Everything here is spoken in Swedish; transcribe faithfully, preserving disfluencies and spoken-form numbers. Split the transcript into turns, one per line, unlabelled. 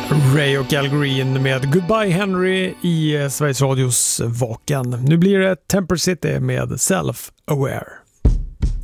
Ray och Al Green med Goodbye Henry i Sveriges Radios Vaken. Nu blir det Temper City med Self Aware.